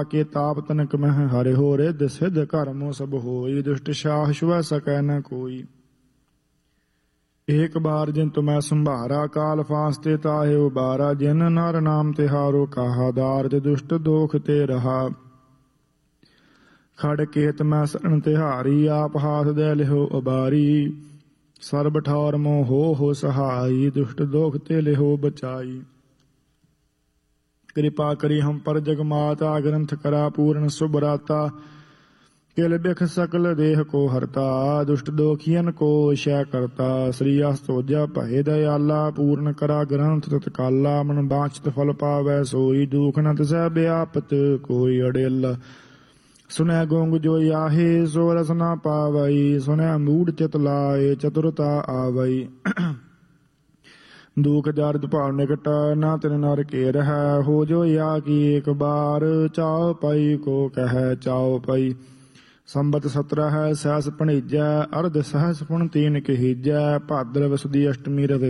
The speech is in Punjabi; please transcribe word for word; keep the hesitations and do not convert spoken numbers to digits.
ਕੇ ਤਾਪ ਤਨਕ ਮਹਿ ਹਰਿ ਹੋ ਰਿਧ ਸਿਧ ਕਰਮੋ ਸਭ ਹੋਈ ਦੁਸ਼ਟ ਸ਼ਾਹ ਛੁਐ ਸਕੈ ਨ ਕੋਈ। ਏਕ ਬਾਰ ਜਿਨ ਤੁਮੈ ਸੰਭਾਰਾ ਕਾਲ ਫਾਸਤੇ ਤਾਹਿ ਉਬਾਰਾ ਜਿਨ ਨਰ ਨਾਮ ਤਿਹਾਰੋ ਕਹਾ ਦਾਰਦ ਦੁਸ਼ਟ ਦੋਖ ਤੇ ਰਹਾ। ਖੜ ਕੇਤ ਮੈਂ ਸਰਨ ਤਿਹਾਰੀ ਆਪ ਹਾਥ ਦੇ ਲਿਹੋ ਉਬਾਰੀ ਸਰਬ ਠੌਰ ਮੋ ਹੋ ਹੋ ਸਹਾਈ ਦੁਸ਼ਟ ਦੋਖ ਤੇ ਲਿਹੋ ਬਚਾਈ। ਕਿਰਪਾ ਕਰੀ ਹਮ ਪਰ ਜਗਮਾਤਾ ਗ੍ਰੰਥ ਕਰਾ ਪੂਰਨ ਸੁਭਰਾਤਾ ਕਿਲ ਬਿਖ ਸਕਲ ਦੇਹ ਕੋ ਹਰਤਾ ਦੁਸ਼ਟ ਦੋਖੀਨ ਕੋ ਸ਼ੈ ਕਰਤਾ। ਸ੍ਰੀ ਅਸਤੋਜਾ ਭਏ ਦਇਆਲਾ ਪੂਰਨ ਕਰਾ ਗ੍ਰੰਥ ਤਤਕਾਲਾ ਮਨ ਬਾਂਛਤ ਫਲ ਪਾਵੈ ਸੋਈ ਦੁਖ ਨ ਤਿਸੈ ਬਿਆਪਤ ਕੋਈ ਅੜੇਲਾ। ਸੁਨੈ ਗੋਂਗ ਜੋ ਆਹੇ ਸੋ ਰਸ ਨ ਪਾਵਈ ਸੁਨੈ ਮੂੜ ਚਿਤ ਲਾਏ ਚਤੁਰਤਾ ਆਵਈ। ਦੁਖ ਦਰਦ ਭਾਵ ਨਿਕਟ ਨਾ ਤਿਨ ਨਰ ਕੇ ਰਹਿ ਹੋ ਜੋ ਆ ਕੀ ਏਕ ਬਾਰ ਚਾਉ ਪਈ ਕੋ ਕਹਿ ਚਾਉ ਪਈ। ਸੰਬਤ ਸਤਰਾ ਹੈ ਸਹਿਸ ਭਣੀਜੈ ਅਰਧ ਸਹਿਸ ਪੁਣ ਤੀਨ ਕਹੀਜੈ ਭਾਦਰ ਵਸੁਦੀ ਅਸ਼ਟਮੀ ਰਵਿ